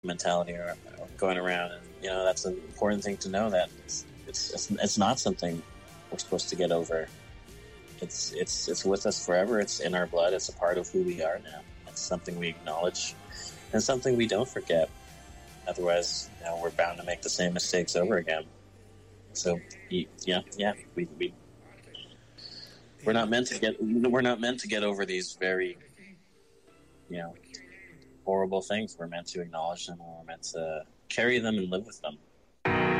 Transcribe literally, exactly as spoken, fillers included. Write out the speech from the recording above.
mentality or, or going around, and you know that's an important thing to know, that it's it's it's, it's not something we're supposed to get over. It's it's it's with us forever. It's in our blood. It's a part of who we are now. It's something we acknowledge, and something we don't forget. Otherwise, you know, we're bound to make the same mistakes over again. So, yeah, yeah, we we we're not meant to get we're not meant to get over these very, you know, horrible things. We're meant to acknowledge them, and we're meant to carry them and live with them.